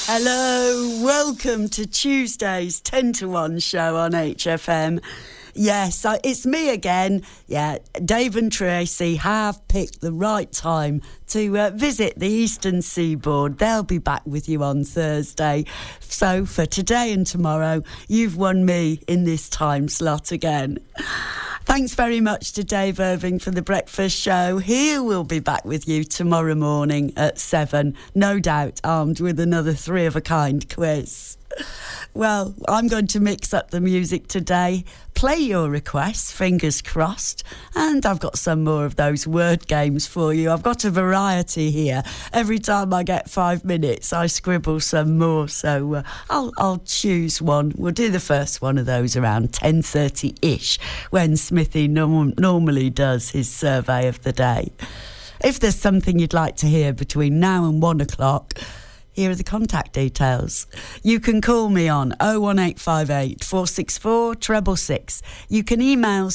Hello, welcome to Tuesday's 10 to 1 show on HFM. Yes, it's me again. Yeah, Dave and Tracy have picked the right time to visit the Eastern Seaboard. They'll be back with you on Thursday. So for today and tomorrow, you've won me in this time slot again. Thanks very much to Dave Irving for the breakfast show. He will be back with you tomorrow morning at 7, no doubt armed with another three-of-a-kind quiz. Well, I'm going to mix up the music today, play your requests, fingers crossed, and I've got some more of those word games for you. I've got a variety here. Every time I get 5 minutes, I scribble some more, so I'll choose one. We'll do the first one of those around 10:30-ish, when Smithy normally does his survey of the day. If there's something you'd like to hear between now and 1 o'clock, here are the contact details. You can call me on 01858 464 666. You can email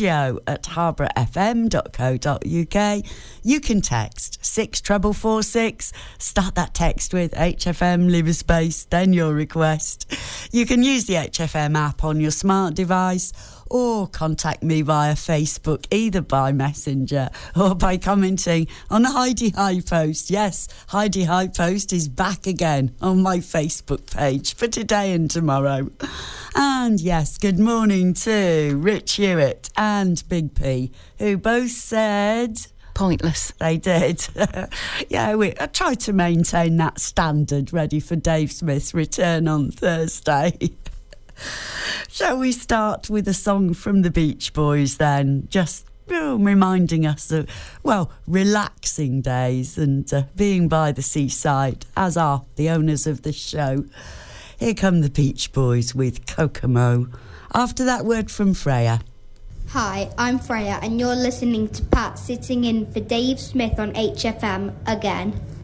studio@harbourfm.co.uk. You can text 64446. Start that text with HFM, leave a space, then your request. You can use the HFM app on your smart device, or contact me via Facebook, either by Messenger or by commenting on the Heidi High post. Yes, Heidi High post is back again on my Facebook page for today and tomorrow. And yes, good morning to Rich Hewitt and Big P, who both said... pointless. They did. Yeah, I tried to maintain that standard ready for Dave Smith's return on Thursday. Shall we start with a song from the Beach Boys then? Just reminding us of, well, relaxing days and being by the seaside, as are the owners of the show. Here come the Beach Boys with Kokomo. After that, word from Freya. Hi, I'm Freya and you're listening to Pat sitting in for Dave Smith on HFM again.